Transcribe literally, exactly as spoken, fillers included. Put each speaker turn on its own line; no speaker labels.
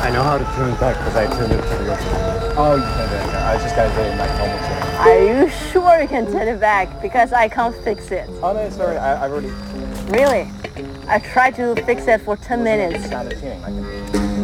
I know how to turn it back because I turned it to the other.
Oh, you turned it back. I was just guys doing like normal tuning.
Are you sure you can turn it back? Because I can't fix it.
Oh no, sorry. I, I've already
Really? I tried to fix it for ten minutes.
started tuning. I can.